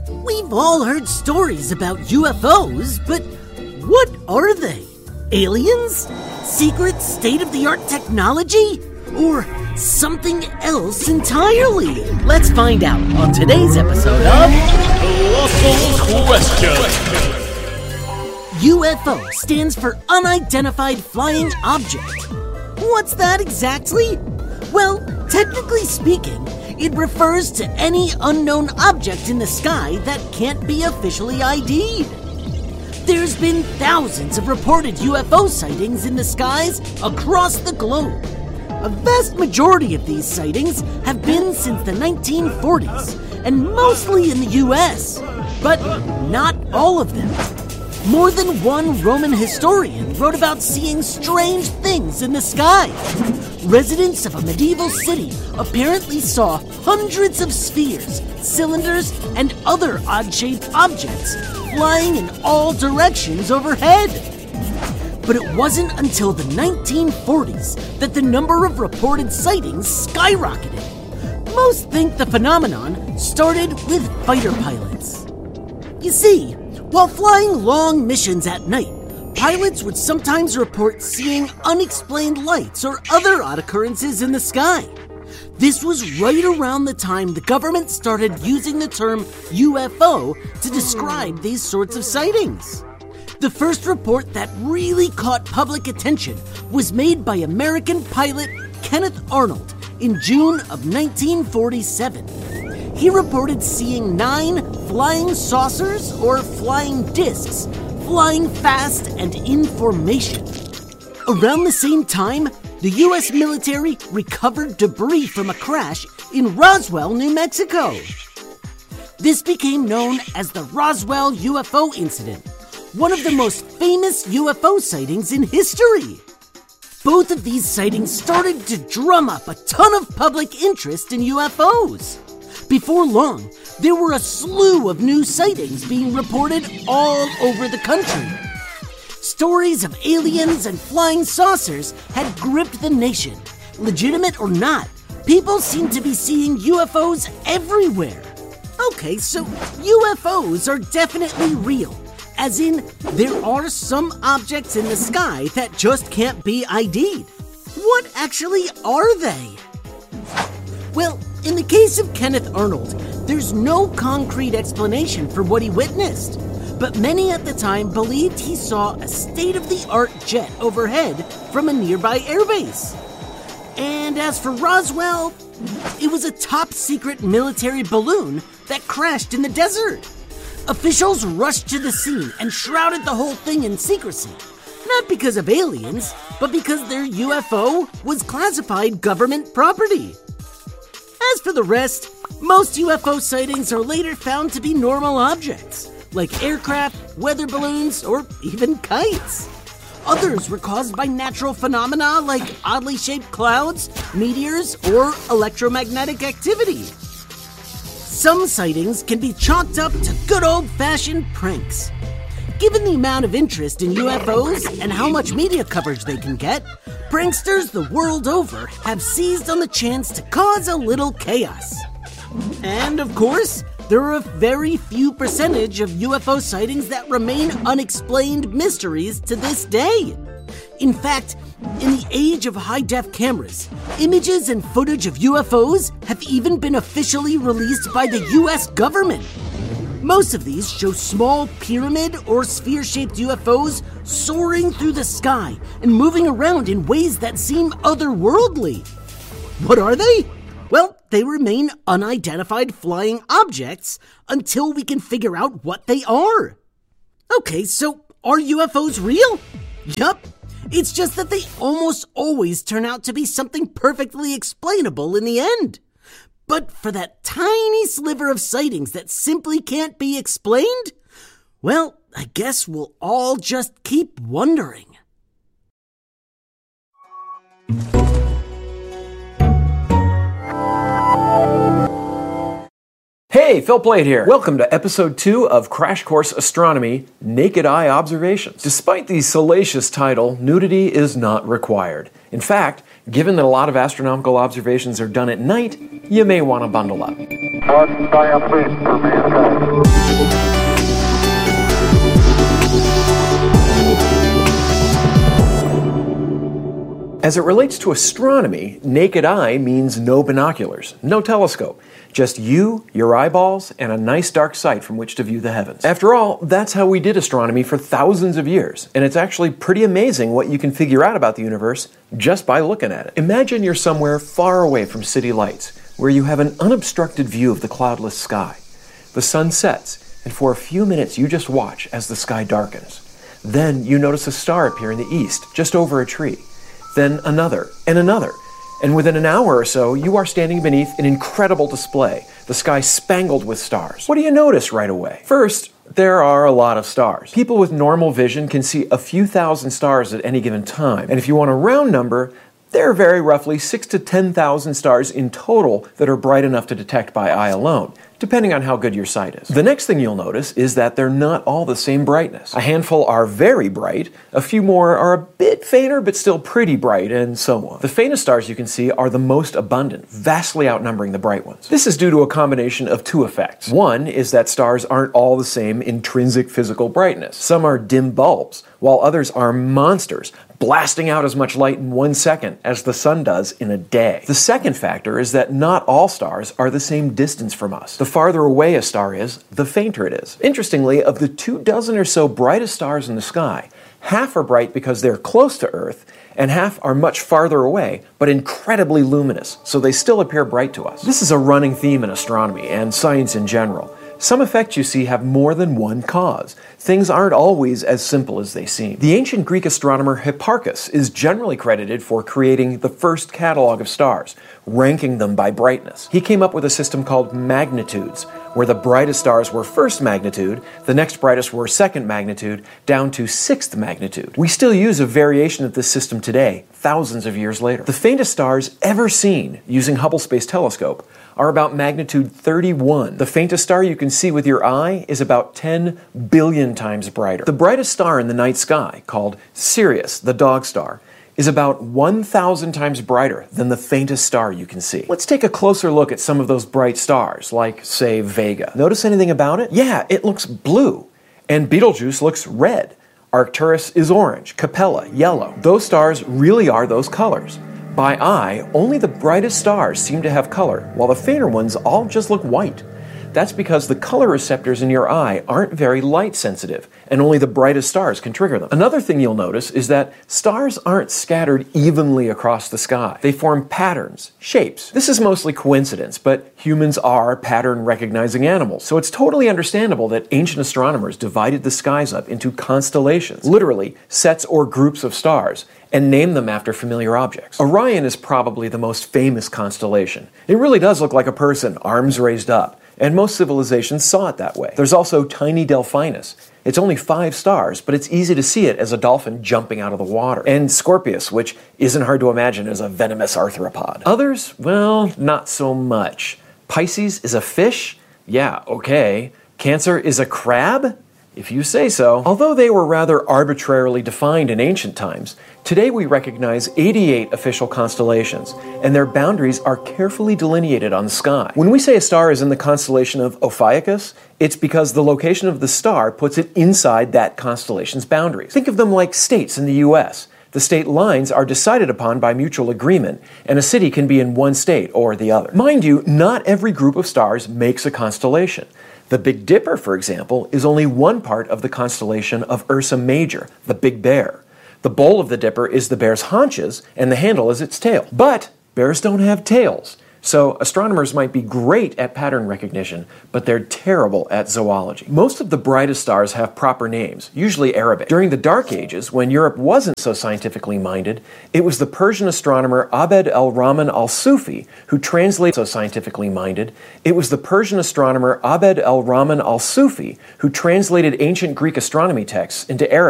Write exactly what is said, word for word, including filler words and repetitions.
We've all heard stories about U F Os, but what are they? Aliens? Secret state-of-the-art technology? Or something else entirely? Let's find out on today's episode of Colossal Question. U F O stands for Unidentified Flying Object. What's that exactly? Well, technically speaking, it refers to any unknown object in the sky that can't be officially I D'd. There's been thousands of reported U F O sightings in the skies across the globe. A vast majority of these sightings have been since the nineteen forties, and mostly in the U S, but not all of them. More than one Roman historian wrote about seeing strange things in the sky. Residents of a medieval city apparently saw hundreds of spheres, cylinders, and other odd-shaped objects flying in all directions overhead. But it wasn't until the nineteen forties that the number of reported sightings skyrocketed. Most think the phenomenon started with fighter pilots. You see, while flying long missions at night, pilots would sometimes report seeing unexplained lights or other odd occurrences in the sky. This was right around the time the government started using the term U F O to describe these sorts of sightings. The first report that really caught public attention was made by American pilot Kenneth Arnold in June of nineteen forty-seven. He reported seeing nine flying saucers or flying discs flying fast and in formation. Around the same time, the U S military recovered debris from a crash in Roswell, New Mexico. This became known as the Roswell U F O incident, one of the most famous U F O sightings in history. Both of these sightings started to drum up a ton of public interest in U F Os. Before long, there were a slew of new sightings being reported all over the country. Stories of aliens and flying saucers had gripped the nation. Legitimate or not, people seemed to be seeing U F Os everywhere. Okay, so U F Os are definitely real, as in there are some objects in the sky that just can't be I D'd. What actually are they? Well, in the case of Kenneth Arnold, there's no concrete explanation for what he witnessed, but many at the time believed he saw a state-of-the-art jet overhead from a nearby airbase. And as for Roswell, it was a top-secret military balloon that crashed in the desert. Officials rushed to the scene and shrouded the whole thing in secrecy, not because of aliens, but because their U F O was classified government property. As for the rest, most U F O sightings are later found to be normal objects, like aircraft, weather balloons, or even kites. Others were caused by natural phenomena like oddly shaped clouds, meteors, or electromagnetic activity. Some sightings can be chalked up to good old-fashioned pranks. Given the amount of interest in U F Os and how much media coverage they can get, pranksters the world over have seized on the chance to cause a little chaos. And of course, there are a very few percentage of U F O sightings that remain unexplained mysteries to this day. In fact, in the age of high-def cameras, images and footage of U F Os have even been officially released by the U S government. Most of these show small pyramid or sphere-shaped U F Os soaring through the sky and moving around in ways that seem otherworldly. What are they? Well, they remain unidentified flying objects until we can figure out what they are. Okay, so are U F Os real? Yup. It's just that they almost always turn out to be something perfectly explainable in the end. But for that tiny sliver of sightings that simply can't be explained, well, I guess we'll all just keep wondering. Hey, Phil Plait here. Welcome to episode two of Crash Course Astronomy, Naked Eye Observations. Despite the salacious title, nudity is not required. In fact, Given that a lot of astronomical observations are done at night, you may want to bundle up. One diaphragm for mankind. As it relates to astronomy, naked eye means no binoculars, no telescope. Just you, your eyeballs, and a nice dark sight from which to view the heavens. After all, that's how we did astronomy for thousands of years, and it's actually pretty amazing what you can figure out about the universe just by looking at it. Imagine you're somewhere far away from city lights, where you have an unobstructed view of the cloudless sky. The sun sets, and for a few minutes you just watch as the sky darkens. Then you notice a star appear in the east, just over a tree. Then another, and another. And within an hour or so, you are standing beneath an incredible display, the sky spangled with stars. What do you notice right away? First, there are a lot of stars. People with normal vision can see a few thousand stars at any given time. And if you want a round number, there are very roughly six to ten thousand stars in total that are bright enough to detect by eye alone, depending on how good your sight is. The next thing you'll notice is that they're not all the same brightness. A handful are very bright, a few more are a bit fainter but still pretty bright, and so on. The faintest stars you can see are the most abundant, vastly outnumbering the bright ones. This is due to a combination of two effects. One is that stars aren't all the same intrinsic physical brightness. Some are dim bulbs, while others are monsters, blasting out as much light in one second as the sun does in a day. The second factor is that not all stars are the same distance from us. The farther away a star is, the fainter it is. Interestingly, of the two dozen or so brightest stars in the sky, half are bright because they're close to Earth, and half are much farther away, but incredibly luminous, so they still appear bright to us. This is a running theme in astronomy and science in general. Some effects you see have more than one cause. Things aren't always as simple as they seem. The ancient Greek astronomer Hipparchus is generally credited for creating the first catalog of stars, ranking them by brightness. He came up with a system called magnitudes, where the brightest stars were first magnitude, the next brightest were second magnitude, down to sixth magnitude. We still use a variation of this system today, thousands of years later. The faintest stars ever seen using Hubble Space Telescope are about magnitude thirty-one. The faintest star you can see with your eye is about ten billion times brighter. The brightest star in the night sky, called Sirius, the dog star, is about one thousand times brighter than the faintest star you can see. Let's take a closer look at some of those bright stars, like, say, Vega. Notice anything about it? Yeah, it looks blue. And Betelgeuse looks red. Arcturus is orange, Capella, yellow. Those stars really are those colors. By eye, only the brightest stars seem to have color, while the fainter ones all just look white. That's because the color receptors in your eye aren't very light sensitive, and only the brightest stars can trigger them. Another thing you'll notice is that stars aren't scattered evenly across the sky. They form patterns, shapes. This is mostly coincidence, but humans are pattern-recognizing animals, so it's totally understandable that ancient astronomers divided the skies up into constellations, literally sets or groups of stars, and named them after familiar objects. Orion is probably the most famous constellation. It really does look like a person, arms raised up. And most civilizations saw it that way. There's also tiny Delphinus. It's only five stars, but it's easy to see it as a dolphin jumping out of the water. And Scorpius, which isn't hard to imagine as a venomous arthropod. Others, well, not so much. Pisces is a fish? Yeah, okay. Cancer is a crab? If you say so. Although they were rather arbitrarily defined in ancient times, today we recognize eighty-eight official constellations, and their boundaries are carefully delineated on the sky. When we say a star is in the constellation of Ophiuchus, it's because the location of the star puts it inside that constellation's boundaries. Think of them like states in the U S. The state lines are decided upon by mutual agreement, and a city can be in one state or the other. Mind you, not every group of stars makes a constellation. The Big Dipper, for example, is only one part of the constellation of Ursa Major, the Big Bear. The bowl of the Dipper is the bear's haunches, and the handle is its tail. But bears don't have tails, so astronomers might be great at pattern recognition, but they're terrible at zoology. Most of the brightest stars have proper names, usually Arabic. During the Dark Ages, when Europe wasn't so scientifically minded, it was the Persian astronomer Abd al-Rahman al-Sufi who translated so scientifically minded. It was the Persian astronomer Abd al-Rahman al-Sufi who translated ancient Greek astronomy texts into Arabic.